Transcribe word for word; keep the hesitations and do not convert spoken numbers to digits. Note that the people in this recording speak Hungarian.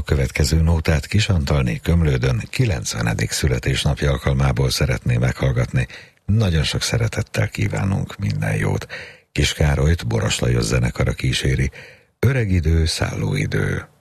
következő nótát Kis Antalné Komlődön kilencvenedik születésnapja alkalmából szeretné meghallgatni. Nagyon sok szeretettel kívánunk minden jót. Kis Károlyt Boros Lajos zenekara kíséri. Öreg idő, szálló idő.